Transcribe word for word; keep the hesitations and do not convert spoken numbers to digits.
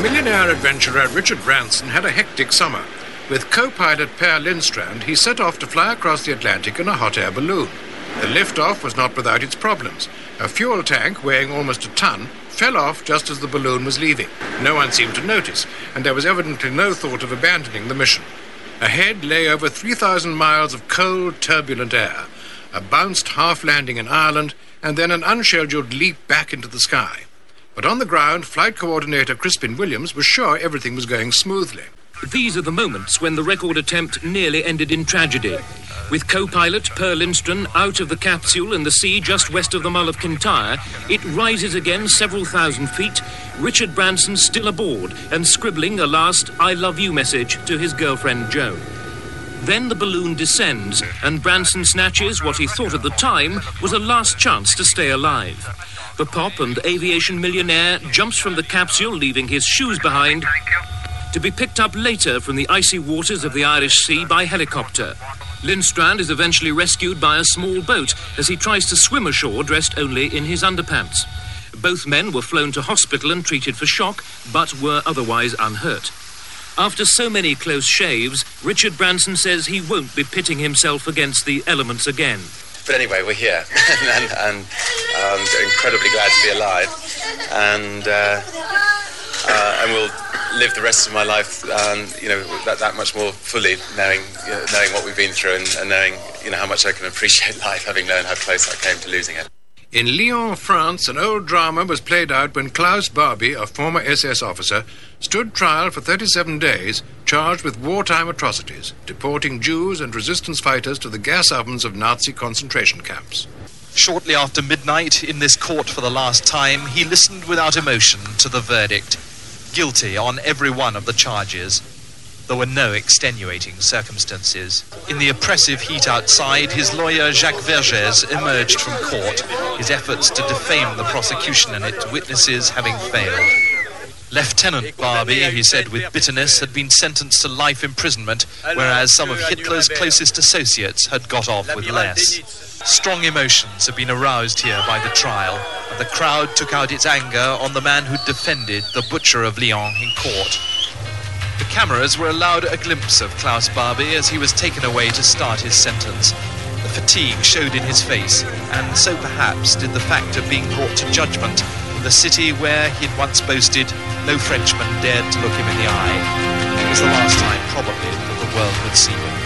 Millionaire adventurer Richard Branson had a hectic summer. With co-pilot Per Lindstrand, he set off to fly across the Atlantic in a hot air balloon. The liftoff was not without its problems. A fuel tank weighing almost a ton fell off just as the balloon was leaving. No one seemed to notice, and there was evidently no thought of abandoning the mission. Ahead lay over three thousand miles of cold, turbulent air, a bounced half landing in Ireland, and then an unscheduled leap back into the sky. But on the ground, flight coordinator Crispin Williams was sure everything was going smoothly. These are the moments when the record attempt nearly ended in tragedy. With co-pilot Per Lindstrand out of the capsule in the sea just west of the Mull of Kintyre, it rises again several thousand feet, Richard Branson still aboard and scribbling a last I love you message to his girlfriend Joan. Then the balloon descends and Branson snatches what he thought at the time was a last chance to stay alive. The pop and aviation millionaire jumps from the capsule, leaving his shoes behind, to be picked up later from the icy waters of the Irish Sea by helicopter. Lindstrand is eventually rescued by a small boat as he tries to swim ashore dressed only in his underpants. Both men were flown to hospital and treated for shock, but were otherwise unhurt. After so many close shaves, Richard Branson says he won't be pitting himself against the elements again. But anyway, we're here, and, and um, incredibly glad to be alive, and uh, uh, and we'll live the rest of my life, um, you know, that, that much more fully, knowing you know, knowing what we've been through, and, and knowing, you know, how much I can appreciate life, having known how close I came to losing it. In Lyon, France, an old drama was played out when Klaus Barbie, a former S S officer, stood trial for thirty-seven days, charged with wartime atrocities, deporting Jews and resistance fighters to the gas ovens of Nazi concentration camps. Shortly after midnight, in this court for the last time, he listened without emotion to the verdict. Guilty on every one of the charges. There were no extenuating circumstances. In the oppressive heat outside, his lawyer Jacques Vergès emerged from court, his efforts to defame the prosecution and its witnesses having failed. Lieutenant Barbie, he said with bitterness, had been sentenced to life imprisonment, whereas some of Hitler's closest associates had got off with less. Strong emotions have been aroused here by the trial, and the crowd took out its anger on the man who defended the butcher of Lyon in court. The cameras were allowed a glimpse of Klaus Barbie as he was taken away to start his sentence. The fatigue showed in his face, and so perhaps did the fact of being brought to judgment in the city where he'd once boasted no Frenchman dared to look him in the eye. It was the last time, probably, that the world would see him.